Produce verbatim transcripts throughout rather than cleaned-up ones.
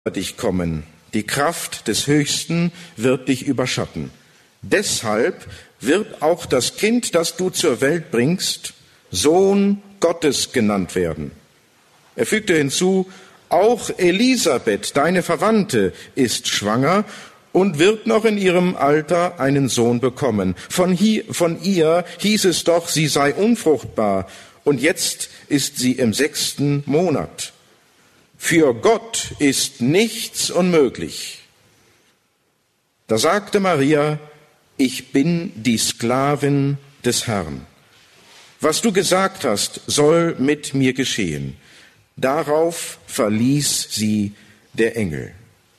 dich kommen. Die Kraft des Höchsten wird dich überschatten. Deshalb wird auch das Kind, das du zur Welt bringst, Sohn Gottes genannt werden. Er fügte hinzu, auch Elisabeth, deine Verwandte, ist schwanger und wird noch in ihrem Alter einen Sohn bekommen. Von, hier, von ihr hieß es doch, sie sei unfruchtbar, und jetzt ist sie im sechsten Monat. Für Gott ist nichts unmöglich. Da sagte Maria, ich bin die Sklavin des Herrn. Was du gesagt hast, soll mit mir geschehen. Darauf verließ sie der Engel.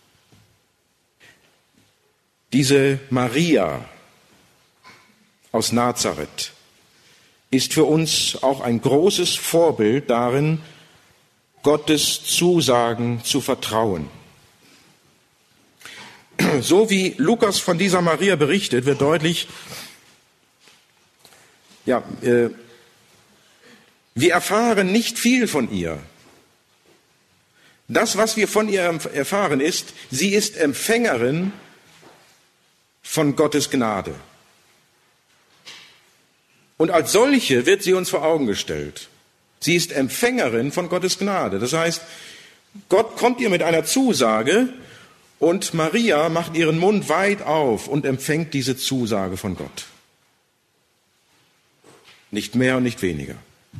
Diese Maria aus Nazareth ist für uns auch ein großes Vorbild darin, Gottes Zusagen zu vertrauen. So wie Lukas von dieser Maria berichtet, wird deutlich, ja, äh, wir erfahren nicht viel von ihr. Das, was wir von ihr erfahren, ist, sie ist Empfängerin von Gottes Gnade. Und als solche wird sie uns vor Augen gestellt. Sie ist Empfängerin von Gottes Gnade. Das heißt, Gott kommt ihr mit einer Zusage und Maria macht ihren Mund weit auf und empfängt diese Zusage von Gott. Nicht mehr und nicht weniger.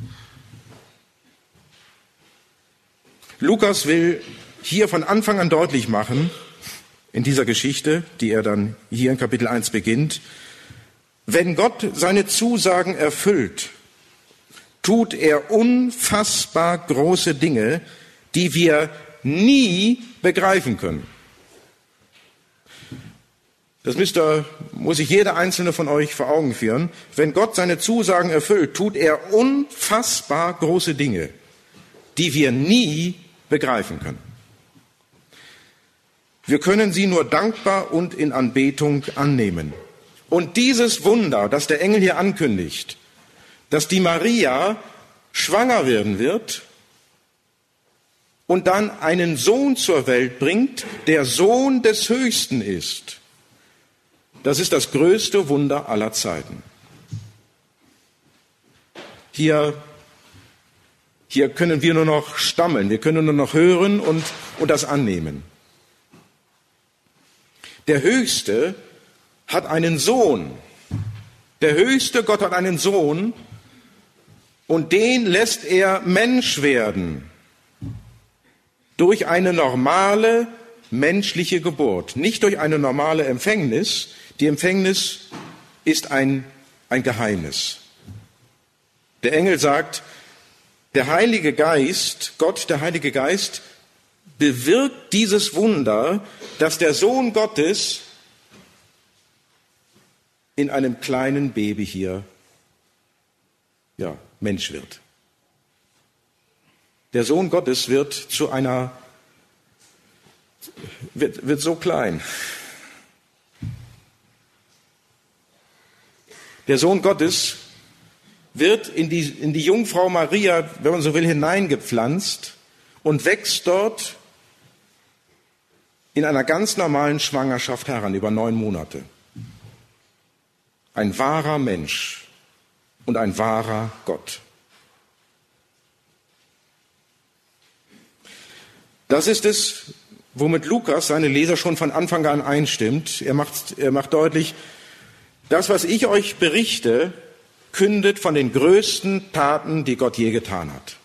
Lukas will hier von Anfang an deutlich machen, in dieser Geschichte, die er dann hier in Kapitel eins beginnt, wenn Gott seine Zusagen erfüllt, tut er unfassbar große Dinge, die wir nie begreifen können. Das müsste, muss sich jeder einzelne von euch vor Augen führen. Wenn Gott seine Zusagen erfüllt, tut er unfassbar große Dinge, die wir nie begreifen können. Wir können sie nur dankbar und in Anbetung annehmen. Und dieses Wunder, das der Engel hier ankündigt, dass die Maria schwanger werden wird und dann einen Sohn zur Welt bringt, der Sohn des Höchsten ist. Das ist das größte Wunder aller Zeiten. Hier, hier können wir nur noch stammeln, wir können nur noch hören und, und das annehmen. Der Höchste hat einen Sohn. Der höchste Gott hat einen Sohn und den lässt er Mensch werden durch eine normale menschliche Geburt, nicht durch eine normale Empfängnis. Die Empfängnis ist ein, ein Geheimnis. Der Engel sagt, der Heilige Geist, Gott, der Heilige Geist, bewirkt dieses Wunder, dass der Sohn Gottes in einem kleinen Baby hier, ja, Mensch wird. Der Sohn Gottes wird zu einer, wird, wird so klein. Der Sohn Gottes wird in die, in die Jungfrau Maria, wenn man so will, hineingepflanzt und wächst dort in einer ganz normalen Schwangerschaft heran, über neun Monate. Ein wahrer Mensch und ein wahrer Gott. Das ist es, womit Lukas seine Leser schon von Anfang an einstimmt. Er macht, er macht deutlich, das, was ich euch berichte, kündet von den größten Taten, die Gott je getan hat.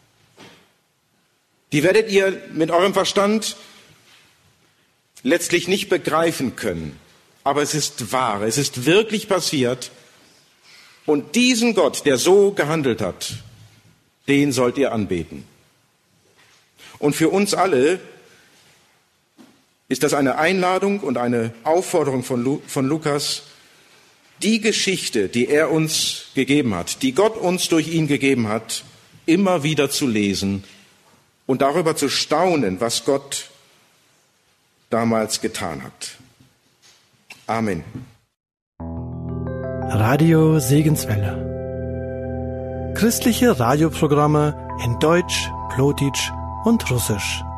Die werdet ihr mit eurem Verstand letztlich nicht begreifen können. Aber es ist wahr, es ist wirklich passiert. Und diesen Gott, der so gehandelt hat, den sollt ihr anbeten. Und für uns alle ist das eine Einladung und eine Aufforderung von, Lu- von Lukas, die Geschichte, die er uns gegeben hat, die Gott uns durch ihn gegeben hat, immer wieder zu lesen und darüber zu staunen, was Gott damals getan hat. Amen. Radio Segenswelle. Christliche Radioprogramme in Deutsch, Plotitsch und Russisch.